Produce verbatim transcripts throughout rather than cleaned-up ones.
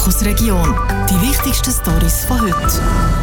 Fokus Region. Die wichtigsten Storys von heute.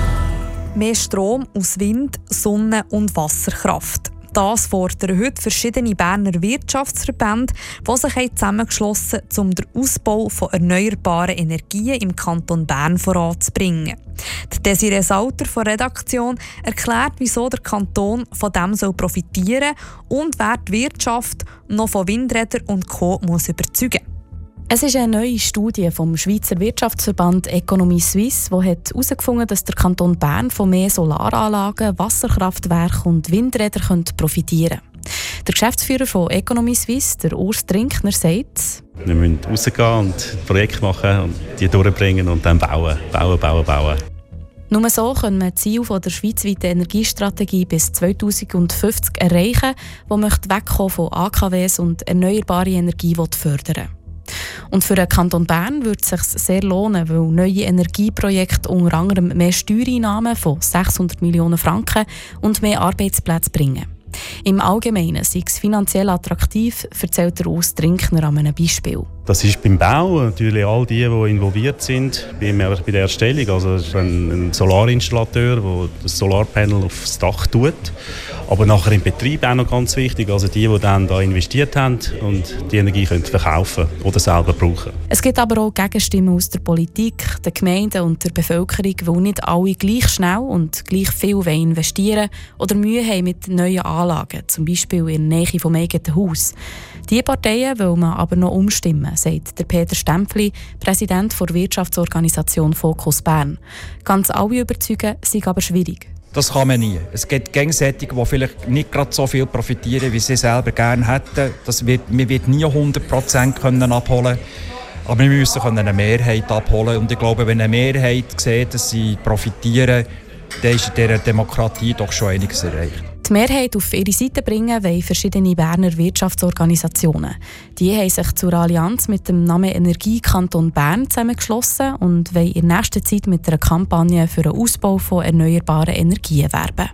Mehr Strom aus Wind, Sonne und Wasserkraft. Das fordern heute verschiedene Berner Wirtschaftsverbände, die sich zusammengeschlossen haben, um den Ausbau von erneuerbaren Energien im Kanton Bern voranzubringen. Desiree Sauter von der Redaktion erklärt, wieso der Kanton von dem soll profitieren und wer die Wirtschaft noch von Windrädern und Co. muss überzeugen. Es ist eine neue Studie vom Schweizer Wirtschaftsverband Economie Suisse, die herausgefunden hat, dass der Kanton Bern von mehr Solaranlagen, Wasserkraftwerken und Windrädern profitieren könnte. Der Geschäftsführer von Economie Suisse, der Urs Trinkner, sagt: Wir müssen rausgehen und Projekte machen und die durchbringen und dann bauen, bauen, bauen, bauen. Nur so können wir das Ziel der schweizweiten Energiestrategie bis zweitausendfünfzig erreichen, die möchte wegkommen von A K Ws und erneuerbare Energie fördern. Und für den Kanton Bern würde es sich sehr lohnen, weil neue Energieprojekte unter anderem mehr Steuereinnahmen von sechshundert Millionen Franken und mehr Arbeitsplätze bringen. Im Allgemeinen sei es finanziell attraktiv, erzählt der Urs Trinkner an einem Beispiel. Das ist beim Bau natürlich all die, die involviert sind, bei der Erstellung. Also es ist ein, ein Solarinstallateur, der das Solarpanel aufs Dach tut. Aber nachher im Betrieb auch noch ganz wichtig, also die, die dann da investiert haben und die Energie können verkaufen oder selber brauchen. Es gibt aber auch Gegenstimmen aus der Politik, der Gemeinden und der Bevölkerung, weil nicht alle gleich schnell und gleich viel investieren oder Mühe haben mit neuen Anlagen, zum Beispiel in der Nähe vom eigenen Haus. Diese Parteien will man aber noch umstimmen, sagt der Peter Stempfli, Präsident der Wirtschaftsorganisation Fokus Bern. Ganz alle überzeugen, sei aber schwierig. Das kann man nie. Es gibt Gegenseitige, die vielleicht nicht gerade so viel profitieren, wie sie selber gerne hätten. Das wird, man wird nie hundert Prozent abholen können. Aber wir müssen eine Mehrheit abholen. Und ich glaube, wenn eine Mehrheit sieht, dass sie profitieren, dann ist in dieser Demokratie doch schon einiges erreicht. Die Mehrheit auf ihre Seite bringen wollen verschiedene Berner Wirtschaftsorganisationen. Die haben sich zur Allianz mit dem Namen Energie Kanton Bern zusammengeschlossen und wollen in nächster Zeit mit einer Kampagne für den Ausbau von erneuerbaren Energien werben.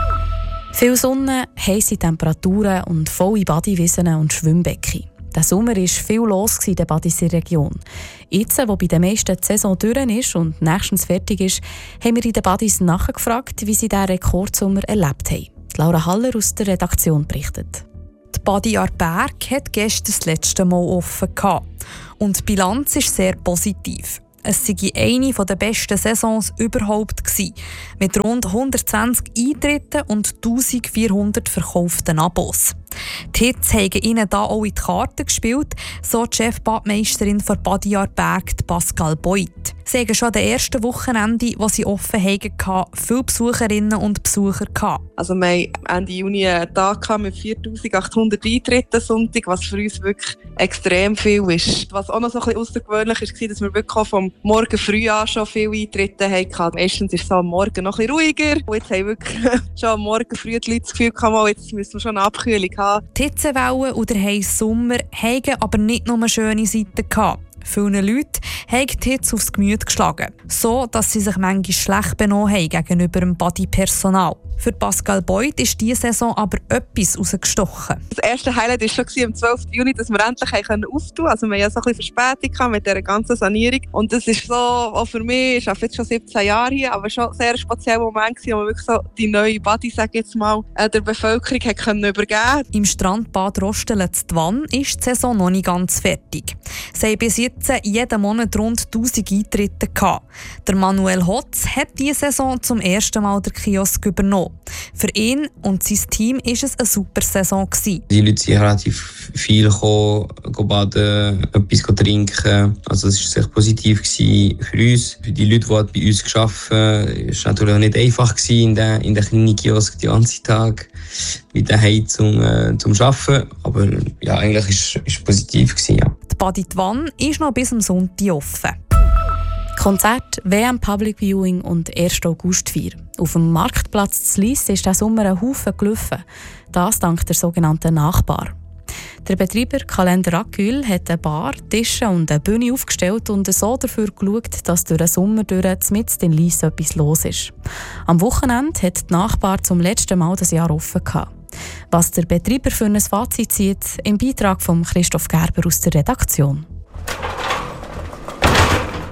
Viel Sonne, heisse Temperaturen und volle Badewiesen und Schwimmbecken. Der Sommer war viel los in der Badisser Region. Jetzt, wo bei den meisten die Saison durch ist und nächstens fertig ist, haben wir in den Badis nachgefragt, wie sie diesen Rekordsommer erlebt haben. Laura Haller aus der Redaktion berichtet. Die Badi Aarberg hat gestern das letzte Mal offen gehabt. Und die Bilanz ist sehr positiv. Es sei eine der besten Saisons überhaupt gewesen, mit rund hundertzwanzig Eintritten und eintausendvierhundert verkauften Abos. Die Hits haben ihnen da auch in die Karten gespielt, so die Chefbadmeisterin von Badi Aarberg, Pascal Beuth. Sie hatten schon an den ersten Wochenende, wo sie offen hatten, viele Besucherinnen und Besucher gehabt. Also wir hatten Ende Juni einen Tag mit viertausendachthundert Eintritten Sonntag, was für uns wirklich extrem viel ist. Was auch noch so ein bisschen außergewöhnlich war, dass wir wirklich vom Morgen früh an schon viele Eintritte hatten. Meistens ist es am Morgen noch ein bisschen ruhiger. Und jetzt haben wirklich schon am Morgen früh die Leute das Gefühl gehabt, jetzt müssen wir schon eine Abkühlung haben. Die Hitzewelle und der heiße Sommer hatten aber nicht nur schöne Seiten gehabt. Viele Leute haben die Hitze aufs Gemüt geschlagen, so dass sie sich manchmal schlecht benommen haben gegenüber dem Badi-Personal. Für Pascal Beuth ist diese Saison aber etwas rausgestochen. Das erste Highlight war schon am zwölften Juni, dass wir endlich auftun konnten. Also wir hatten ja so ein bisschen Verspätung mit dieser ganzen Sanierung. Und das ist so, auch für mich, ich arbeite jetzt schon siebzehn Jahre hier, aber schon ein sehr spezieller Moment gewesen, wo wir wirklich so die neue Badi, sage ich jetzt mal, der Bevölkerung hat können übergeben. Im Strandbad Rosteln-Zwann ist die Saison noch nicht ganz fertig. Sie haben bis jetzt jeden Monat rund tausend Eintritte gehabt. Der Manuel Hotz hat diese Saison zum ersten Mal den Kiosk übernommen. Für ihn und sein Team war es eine super Saison gewesen. Die Leute sind relativ viel gekommen, baden, etwas trinken. Also es war sehr positiv für uns. Für die Leute, die bei uns gearbeitet haben, war es natürlich auch nicht einfach in den, in den kleinen Kiosk den ganzen Tag mit der Heizung äh, zum Arbeiten. Aber ja, eigentlich war es positiv gewesen, ja. Die Badi Twann ist noch bis am Sonntag offen. Konzert, W M Public Viewing und erste Augustfeier. Auf dem Marktplatz zu Lyss ist diesen Sommer ein Haufen gelaufen. Das dank der sogenannten Nachbar. Der Betreiber Kalender Acül hat eine Bar, Tische und eine Bühne aufgestellt und so dafür geschaut, dass durch den Sommer durch mitten in Lyss etwas los ist. Am Wochenende hat die Nachbar zum letzten Mal das Jahr offen gehabt. Was der Betreiber für ein Fazit zieht, im Beitrag von Christoph Gerber aus der Redaktion.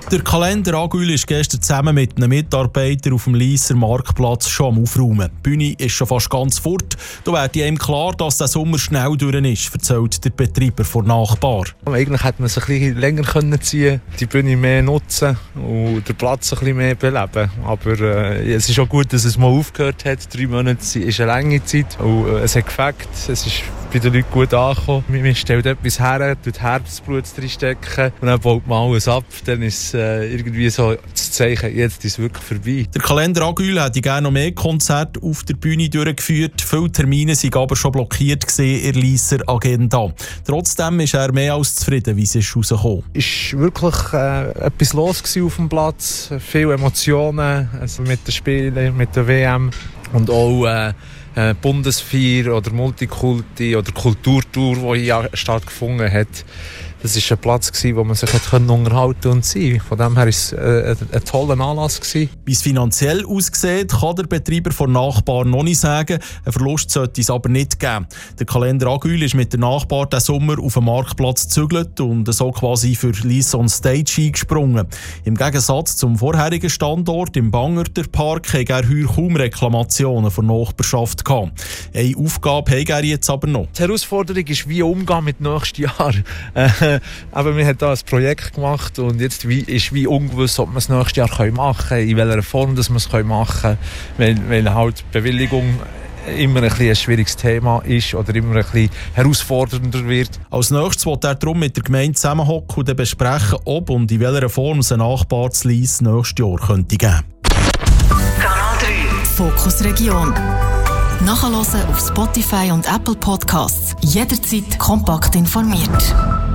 Der Kalender Agül ist gestern zusammen mit einem Mitarbeiter auf dem Lysser Marktplatz schon am Aufräumen. Die Bühne ist schon fast ganz fort. Da wird ihm klar, dass der Sommer schnell durch ist, erzählt der Betreiber von Nachbar. Eigentlich hätte man es ein bisschen länger können ziehen, die Bühne mehr nutzen und den Platz ein bisschen mehr beleben. Aber äh, es ist auch gut, dass es mal aufgehört hat. Drei Monate ist eine lange Zeit und äh, es hat gefällt. Es ist bei den Leuten gut angekommen. Man stellt etwas her, tut Herzblut reinstecken und dann baut man alles ab. Dann ist äh, irgendwie so das Zeichen, jetzt ist es wirklich vorbei. Der Kalender Agül hätte gerne noch mehr Konzerte auf der Bühne durchgeführt. Viele Termine waren aber schon blockiert in der Lysser Agenda. Trotzdem ist er mehr als zufrieden, wie es ist rausgekommen. Es war wirklich äh, etwas los auf dem Platz. Viele Emotionen also mit den Spielen, mit der W M und auch äh, äh, Bundesfeier oder Multikulti oder Kulturtour, die hier stattgefunden hat. Das war ein Platz, wo man sich unterhalten und sein. Von dem her war es äh, ein toller Anlass. Wie es finanziell aussieht, kann der Betreiber von Nachbar noch nicht sagen. Einen Verlust sollte es aber nicht geben. Der Kalender Agül ist mit der Nachbar diesen Sommer auf den Marktplatz gezügelt und so quasi für Lysser on Stage eingesprungen. Im Gegensatz zum vorherigen Standort im Bangerter Park hatte er heuer kaum Reklamationen von der Nachbarschaft gehabt. Eine Aufgabe hat er jetzt aber noch. Die Herausforderung ist, wie umgehen mit nächstes Jahr. Aber wir haben da ein Projekt gemacht und jetzt wie, ist wie ungewiss, ob wir es nächstes Jahr machen können, in welcher Form dass wir es machen können, weil, weil halt Bewilligung immer ein, ein schwieriges Thema ist oder immer ein bisschen herausfordernder wird. Als nächstes wird er darum mit der Gemeinde zusammenhocken und besprechen, ob und in welcher Form es ein Nachbar zu Lys nächstes Jahr könnte geben. Kanal drei Fokus Region. Nachhören auf Spotify und Apple Podcasts. Jederzeit kompakt informiert.